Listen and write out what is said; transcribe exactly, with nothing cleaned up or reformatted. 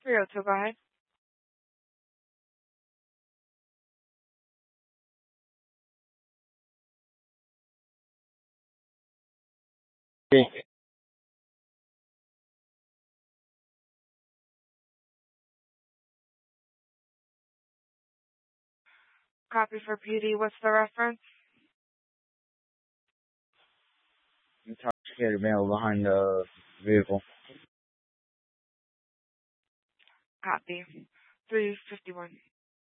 three oh two, go ahead. Okay. Copy for P D. What's the reference? Intoxicated male behind the vehicle. Copy. three fifty-one.